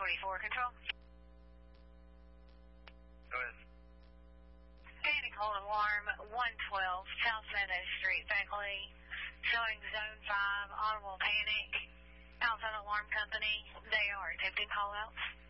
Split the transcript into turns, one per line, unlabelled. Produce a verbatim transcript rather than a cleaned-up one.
forty-four, control.
Go ahead.
Panic hold alarm, one twelve South Meadow Street, Beckley. Showing zone five, audible panic. Outside alarm company, they are attempting call outs.